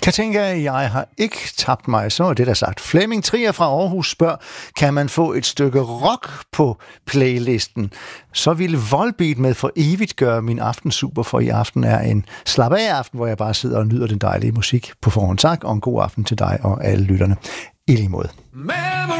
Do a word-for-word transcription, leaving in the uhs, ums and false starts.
Katinka, jeg har ikke tabt mig, så er det der sagt. Flemming Trier fra Aarhus spørger, kan man få et stykke rock på playlisten? Så ville Volbeat med For Evigt gøre min aften super, for i aften er en slap af aften, hvor jeg bare sidder og nyder den dejlige musik. På forhånd tak, og en god aften til dig og alle lytterne. I lige måde.